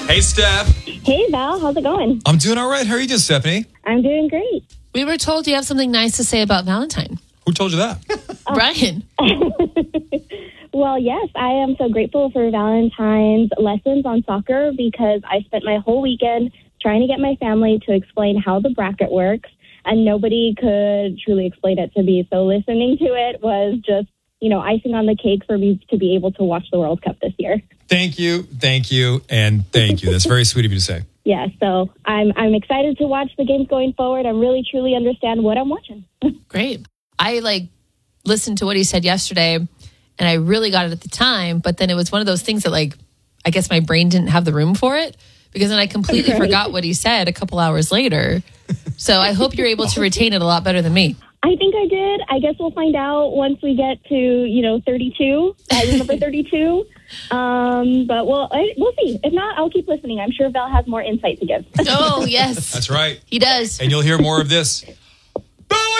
Hey, Steph. Hey, Val. How's it going? I'm doing all right. How are you doing, Stephanie? I'm doing great. We were told you have something nice to say about Valentine. Who told you that? Brian. Well, yes, I am so grateful for Valentine's lessons on soccer because I spent my whole weekend trying to get my family to explain how the bracket works, and nobody could truly explain it to me. So listening to it was just, icing on the cake for me to be able to watch the World Cup this year. Thank you, and thank you. That's very sweet of you to say. Yeah, so I'm excited to watch the games going forward. I really, truly understand what I'm watching. Great. I listened to what he said yesterday, and I really got it at the time. But then it was one of those things that I guess my brain didn't have the room for it because then I completely forgot what he said a couple hours later. So I hope you're able to retain it a lot better than me. I think I did. I guess we'll find out once we get to, 32. I remember 32. But we'll see. If not, I'll keep listening. I'm sure Val has more insight to give. Oh, yes. That's right. He does. And you'll hear more of this